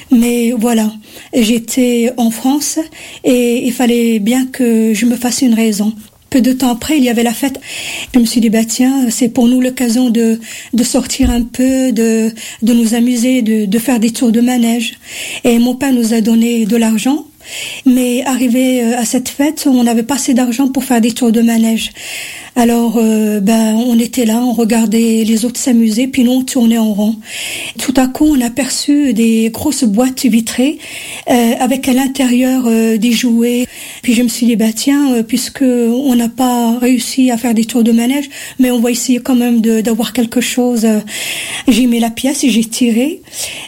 Mais voilà, j'étais en France et il fallait bien que je me fasse une raison. Peu de temps après, il y avait la fête. Je me suis dit, tiens, c'est pour nous l'occasion de sortir un peu, de nous amuser, de faire des tours de manège. Et mon père nous a donné de l'argent. Mais arrivé à cette fête, on n'avait pas assez d'argent pour faire des tours de manège. Alors, on était là, on regardait les autres s'amuser, puis nous on tournait en rond. Tout à coup, on a aperçu des grosses boîtes vitrées avec à l'intérieur des jouets. Puis je me suis dit, tiens, puisque on n'a pas réussi à faire des tours de manège, mais on va essayer quand même d'avoir quelque chose. J'ai mis la pièce et j'ai tiré.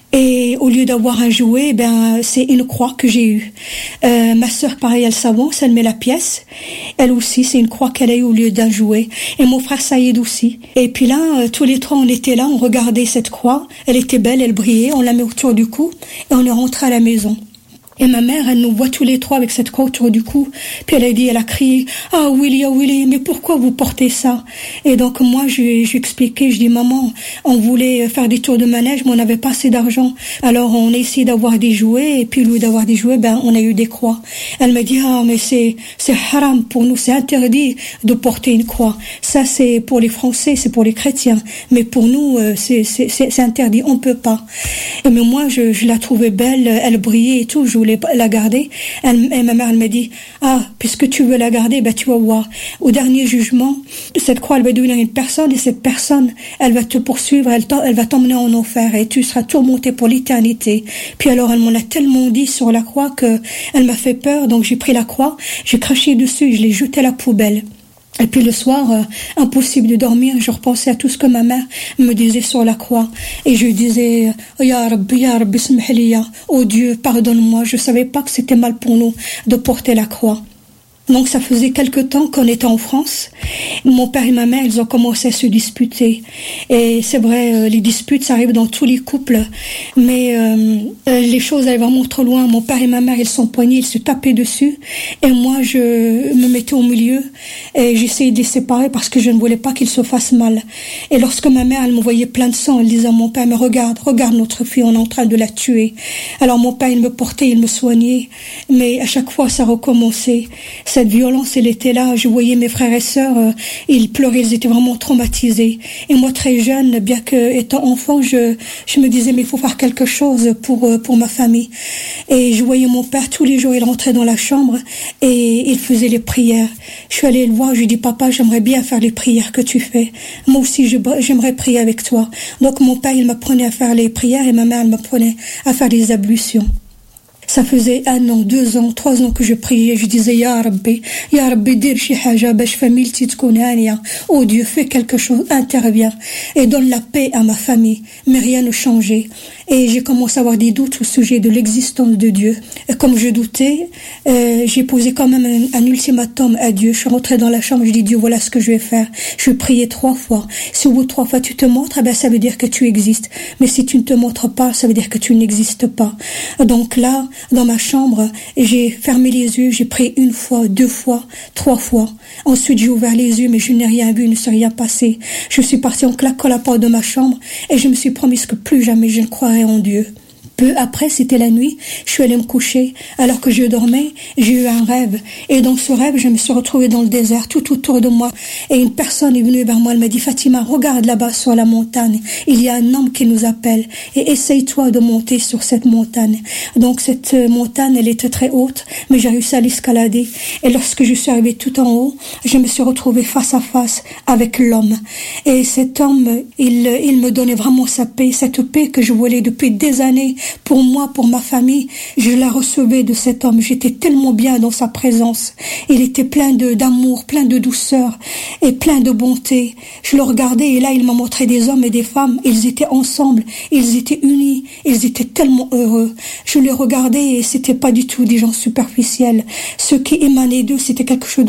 Et au lieu d'avoir un jouet, c'est une croix que j'ai eue. Ma sœur, pareil, elle s'avance, elle met la pièce. Elle aussi, c'est une croix qu'elle a eue au lieu d'un jouet. Et mon frère Saïd aussi. Et puis là, tous les trois, on était là, on regardait cette croix. Elle était belle, elle brillait, on la met autour du cou et on est rentré à la maison. Et ma mère, elle nous voit tous les trois avec cette croix autour du cou. Puis elle a crié, « Ah Willy, mais pourquoi vous portez ça ?» Et donc moi, je lui ai expliqué, je dis, « Maman, on voulait faire des tours de manège, mais on n'avait pas assez d'argent. Alors on a essayé d'avoir des jouets, et puis au lieu d'avoir des jouets, on a eu des croix. » Elle me dit, « Ah, mais c'est haram pour nous, c'est interdit de porter une croix. Ça, c'est pour les Français, c'est pour les chrétiens. Mais pour nous, c'est interdit, on peut pas. » Et mais moi, je la trouvais belle, elle brillait et tout, je voulais la garder. Et ma mère, elle m'a dit, ah, puisque tu veux la garder, tu vas voir. Au dernier jugement, cette croix, elle va devenir une personne, et cette personne, elle va te poursuivre, elle va t'emmener en enfer, et tu seras tourmenté pour l'éternité. Puis alors, elle m'en a tellement dit sur la croix que elle m'a fait peur, donc j'ai pris la croix, j'ai craché dessus, et je l'ai jetée à la poubelle. Et puis le soir, impossible de dormir, je repensais à tout ce que ma mère me disait sur la croix. Et je disais, Ya Rabbi, smahliya, oh Dieu, pardonne-moi, je savais pas que c'était mal pour nous de porter la croix. Donc ça faisait quelque temps qu'on était en France. Mon père et ma mère, ils ont commencé à se disputer. Et c'est vrai, les disputes, ça arrive dans tous les couples. Mais les choses allaient vraiment trop loin. Mon père et ma mère, ils s'empoignaient, ils se tapaient dessus. Et moi, je me mettais au milieu. Et j'essayais de les séparer parce que je ne voulais pas qu'ils se fassent mal. Et lorsque ma mère, elle me voyait plein de sang, elle disait à mon père, mais regarde notre fille, on est en train de la tuer. Alors mon père, il me portait, il me soignait. Mais à chaque fois, ça recommençait. Cette violence, elle était là. Je voyais mes frères et sœurs, ils pleuraient, ils étaient vraiment traumatisés. Et moi, très jeune, bien que étant enfant, je me disais, mais il faut faire quelque chose pour ma famille. Et je voyais mon père, tous les jours, il rentrait dans la chambre et il faisait les prières. Je suis allée le voir, je lui ai dit, papa, j'aimerais bien faire les prières que tu fais. Moi aussi, j'aimerais prier avec toi. Donc mon père, il m'apprenait à faire les prières et ma mère, elle m'apprenait à faire les ablutions. Ça faisait 1 an, 2 ans, 3 ans que je priais. Je disais, Ya Rabbi, dir shi haja bash familti tkun haniya. Oh Dieu, fais quelque chose, interviens et donne la paix à ma famille. Mais rien ne changeait. Et j'ai commencé à avoir des doutes au sujet de l'existence de Dieu. Et comme je doutais, j'ai posé quand même un ultimatum à Dieu. Je suis rentrée dans la chambre, je dis, Dieu, voilà ce que je vais faire. Je vais prier 3 fois. Si au bout de 3 fois tu te montres, ça veut dire que tu existes. Mais si tu ne te montres pas, ça veut dire que tu n'existes pas. Donc là, dans ma chambre, j'ai fermé les yeux, j'ai prié 1 fois, 2 fois, 3 fois. Ensuite, j'ai ouvert les yeux, mais je n'ai rien vu, il ne s'est rien passé. Je suis partie en claquant la porte de ma chambre et je me suis promise que plus jamais je ne croirais en Dieu. Peu après, c'était la nuit, je suis allée me coucher. Alors que je dormais, j'ai eu un rêve. Et dans ce rêve, je me suis retrouvée dans le désert, tout autour de moi. Et une personne est venue vers moi, elle m'a dit, Fatima, regarde là-bas sur la montagne. Il y a un homme qui nous appelle. Et essaye-toi de monter sur cette montagne. Donc cette montagne, elle était très haute, mais j'ai réussi à l'escalader. Et lorsque je suis arrivée tout en haut, je me suis retrouvée face à face avec l'homme. Et cet homme, il me donnait vraiment sa paix, cette paix que je voulais depuis des années. Pour moi, pour ma famille, je la recevais de cet homme. J'étais tellement bien dans sa présence. Il était plein d'amour, plein de douceur et plein de bonté. Je le regardais et là, il m'a montré des hommes et des femmes. Ils étaient ensemble, ils étaient unis, ils étaient tellement heureux. Je les regardais et c'était pas du tout des gens superficiels. Ce qui émanait d'eux, c'était quelque chose de profond.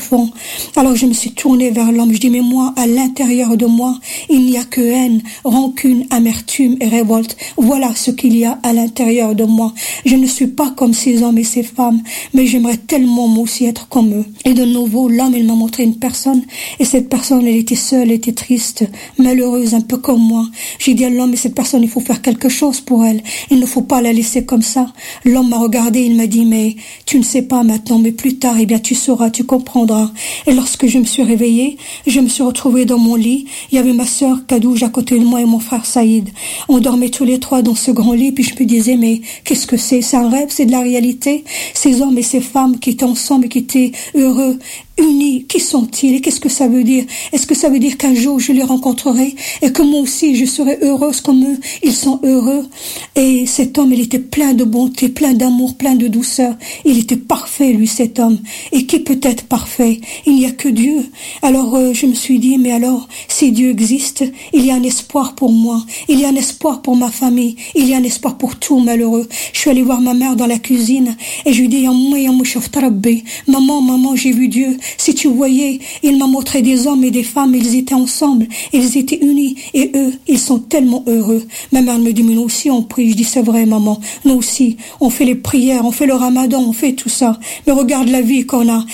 enfants. Alors je me suis tournée vers l'homme. Je dis, mais moi, à l'intérieur de moi, il n'y a que haine, rancune, amertume et révolte. Voilà ce qu'il y a à l'intérieur de moi. Je ne suis pas comme ces hommes et ces femmes, mais j'aimerais tellement moi aussi être comme eux. Et de nouveau, l'homme, il m'a montré une personne, et cette personne, elle était seule, elle était triste, malheureuse, un peu comme moi. J'ai dit à l'homme, mais cette personne, il faut faire quelque chose pour elle. Il ne faut pas la laisser comme ça. L'homme m'a regardé, il m'a dit, mais tu ne sais pas maintenant, mais plus tard, eh bien, tu sauras, tu comprendras. Et lorsque je me suis réveillée, je me suis retrouvée dans mon lit. Il y avait ma sœur Kadouj à côté de moi et mon frère Saïd. On dormait tous les trois dans ce grand lit, puis je me disais, mais qu'est-ce que c'est? C'est un rêve, c'est de la réalité? Ces hommes et ces femmes qui étaient ensemble et qui étaient heureux, unis, qui sont-ils et qu'est-ce que ça veut dire? Est-ce que ça veut dire qu'un jour je les rencontrerai et que moi aussi je serai heureuse comme eux? Ils sont heureux. Et cet homme, il était plein de bonté, plein d'amour, plein de douceur. Il était parfait, lui, cet homme. Et qui peut être parfait? Il n'y a que Dieu. Alors je me suis dit, mais alors, si Dieu existe, il y a un espoir pour moi. Il y a un espoir pour ma famille. Il y a un espoir pour tout malheureux. Je suis allée voir ma mère dans la cuisine et je lui dis, maman, j'ai vu Dieu. Si tu voyais, il m'a montré des hommes et des femmes, ils étaient ensemble, ils étaient unis, et eux, ils sont tellement heureux. Ma mère me dit, mais nous aussi on prie. Je dis, c'est vrai maman, nous aussi, on fait les prières, on fait le ramadan, on fait tout ça. Mais regarde la vie qu'on a,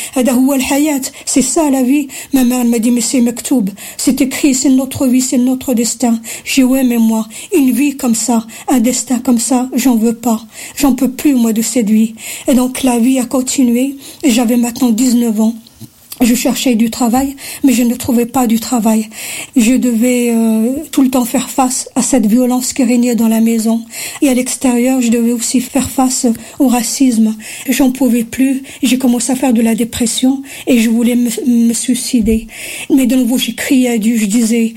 c'est ça la vie. Ma mère m'a dit, mais c'est mektoub, c'est écrit, c'est notre vie, c'est notre destin. J'ai dit, ouais, mais moi, une vie comme ça, un destin comme ça, j'en veux pas. J'en peux plus, moi, de cette vie. Et donc la vie a continué, et j'avais maintenant 19 ans. Je cherchais du travail, mais je ne trouvais pas du travail. Je devais tout le temps faire face à cette violence qui régnait dans la maison. Et à l'extérieur, je devais aussi faire face au racisme. J'en pouvais plus. J'ai commencé à faire de la dépression et je voulais me suicider. Mais de nouveau, j'ai crié à Dieu. Je disais,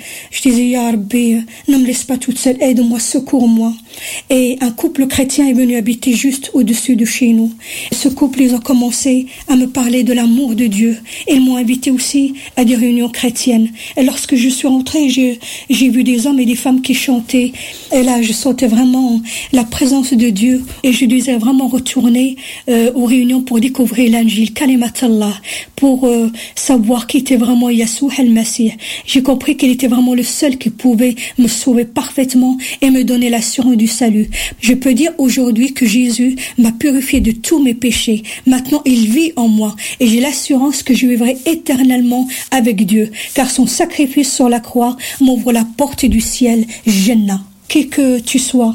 Ya Rabbi, ne me laisse pas toute seule. Aide-moi, secours-moi. Et un couple chrétien est venu habiter juste au-dessus de chez nous. Ce couple, ils ont commencé à me parler de l'amour de Dieu. Ils m'ont invité aussi à des réunions chrétiennes. Et lorsque je suis rentrée, j'ai vu des hommes et des femmes qui chantaient. Et là, je sentais vraiment la présence de Dieu. Et je devais vraiment retourner aux réunions pour découvrir l'Angile, Kalimat Allah, pour savoir qui était vraiment Yassoua al-Masih. J'ai compris qu'il était vraiment le seul qui pouvait me sauver parfaitement et me donner l'assurance du salut. Je peux dire aujourd'hui que Jésus m'a purifié de tous mes péchés. Maintenant, il vit en moi et j'ai l'assurance que je vivrai éternellement avec Dieu, car son sacrifice sur la croix m'ouvre la porte du ciel, Jannah. Qui que tu sois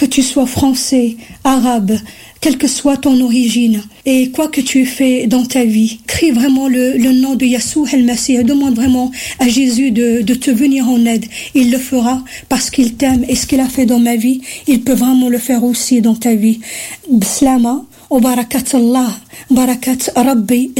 français, arabe, quelle que soit ton origine, et quoi que tu aies fait dans ta vie, crie vraiment le nom de Yassoua al-Masih, demande vraiment à Jésus de te venir en aide. Il le fera parce qu'il t'aime, et ce qu'il a fait dans ma vie, il peut vraiment le faire aussi dans ta vie. Bislama, wa barakat Allah, barakat Rabbi,